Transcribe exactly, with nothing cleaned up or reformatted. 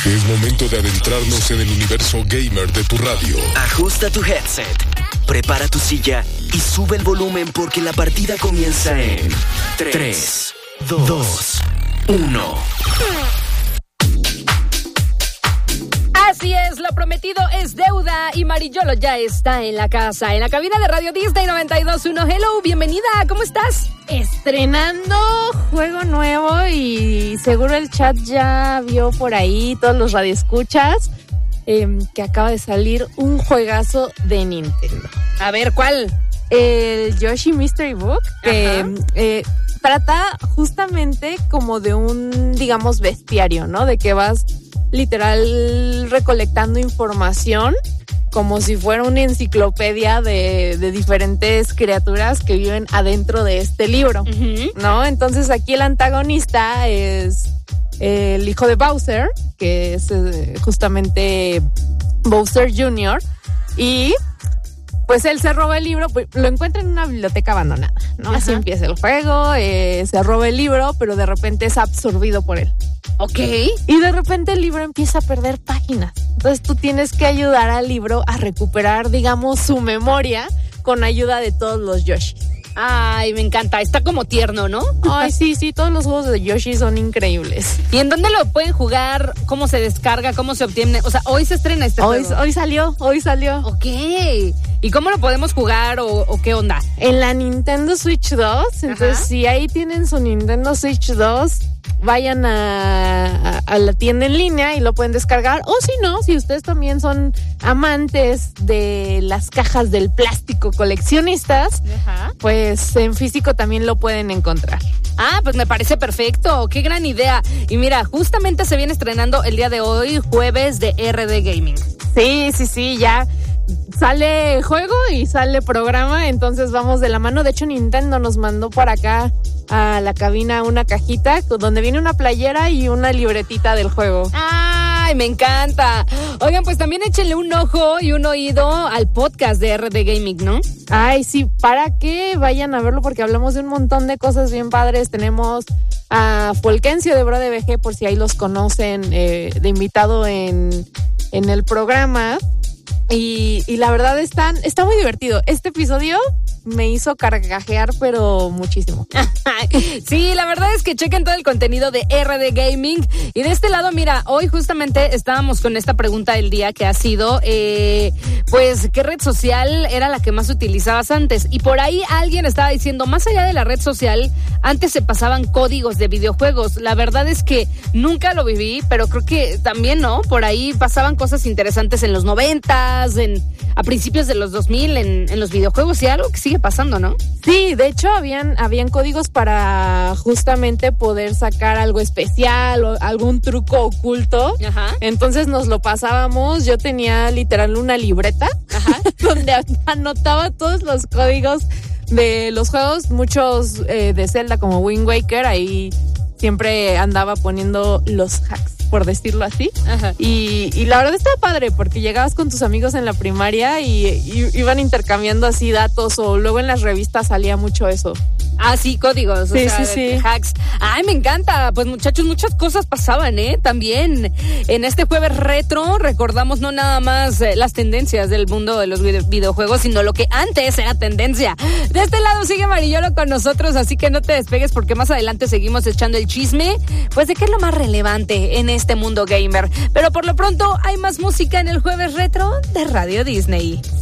Es momento de adentrarnos en el universo gamer de tu radio. Ajusta tu headset, prepara tu silla y sube el volumen porque la partida comienza en tres, dos, uno. Así es, lo prometido es deuda y Marillolo ya está en la casa, en la cabina de Radio Disney noventa y dos punto uno. Hello, bienvenida, ¿cómo estás? Estrenando juego nuevo y seguro el chat ya vio por ahí, todos los radioescuchas, eh, que acaba de salir un juegazo de Nintendo. A ver, ¿cuál? El Yoshi Mystery Book, que eh, trata justamente como de un, digamos, bestiario, ¿no? De que vas literal recolectando información como si fuera una enciclopedia de, de diferentes criaturas que viven adentro de este libro, uh-huh. ¿no? Entonces aquí el antagonista es el hijo de Bowser, que es eh, justamente Bowser junior, y pues él se roba el libro, pues, lo encuentra en una biblioteca abandonada, ¿no? Ajá. Así empieza el juego, eh, se roba el libro, pero de repente es absorbido por él. Ok. Y de repente el libro empieza a perder páginas. Entonces tú tienes que ayudar al libro a recuperar, digamos, su memoria con ayuda de todos los Yoshi. Ay, me encanta. Está como tierno, ¿no? Ay, sí, sí. Todos los juegos de Yoshi son increíbles. ¿Y en dónde lo pueden jugar? ¿Cómo se descarga? ¿Cómo se obtiene? O sea, hoy se estrena este hoy, juego. Hoy salió, hoy salió. Ok. ¿Y cómo lo podemos jugar o, o qué onda? En la Nintendo Switch dos. Entonces, ajá, si ahí tienen su Nintendo Switch dos, vayan a, a, a la tienda en línea y lo pueden descargar. O si no, si ustedes también son amantes de las cajas del plástico coleccionistas, ajá, pues en físico también lo pueden encontrar. Ah, pues me parece perfecto. Qué gran idea. Y mira, justamente se viene estrenando el día de hoy, jueves de R D Gaming. Sí, sí, sí, ya sale juego y sale programa, entonces vamos de la mano. De hecho, Nintendo nos mandó por acá a la cabina una cajita donde viene una playera y una libretita del juego. ¡Ay, me encanta! Oigan, pues también échenle un ojo y un oído al podcast de R D Gaming, ¿no? Ay, sí, para que vayan a verlo porque hablamos de un montón de cosas bien padres. Tenemos a Fulgencio de Bro de V G, por si ahí los conocen, eh, de invitado en, en el programa. Y, y la verdad están, está muy divertido. Este episodio me hizo carcajear, pero muchísimo. Sí, la verdad es que chequen todo el contenido de R D Gaming. Y de este lado, mira, hoy justamente estábamos con esta pregunta del día que ha sido, eh, pues, ¿qué red social era la que más utilizabas antes? Y por ahí alguien estaba diciendo, más allá de la red social, antes se pasaban códigos de videojuegos. La verdad es que nunca lo viví, pero creo que también, ¿no? Por ahí pasaban cosas interesantes en los noventas, en, a principios de los dos mil, en, en los videojuegos, y algo que sigue pasando, ¿no? Sí, de hecho habían, habían códigos para justamente poder sacar algo especial o algún truco oculto. Ajá. Entonces nos lo pasábamos. Yo tenía literal una libreta, ajá, donde anotaba todos los códigos de los juegos, muchos eh, de Zelda como Wind Waker. Ahí siempre andaba poniendo los hacks, por decirlo así. Ajá. Y, y la verdad estaba padre porque llegabas con tus amigos en la primaria y, y iban intercambiando así datos, o luego en las revistas salía mucho eso. Ah, sí, códigos, sí, o sea, sí, sí. hacks. Ay, me encanta. Pues muchachos, muchas cosas pasaban, ¿eh? También en este jueves retro recordamos no nada más eh, las tendencias del mundo de los video- videojuegos, sino lo que antes era tendencia. De este lado sigue Marillolo con nosotros, así que no te despegues porque más adelante seguimos echando el chisme, pues de qué es lo más relevante en este mundo gamer. Pero por lo pronto hay más música en el jueves retro de Radio Disney.